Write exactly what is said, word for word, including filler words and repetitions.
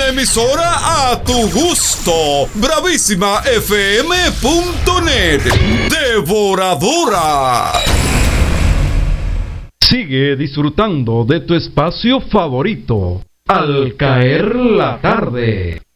Una emisora a tu gusto. bravísima f m punto net. Devoradora. Sigue disfrutando de tu espacio favorito. Al caer la tarde.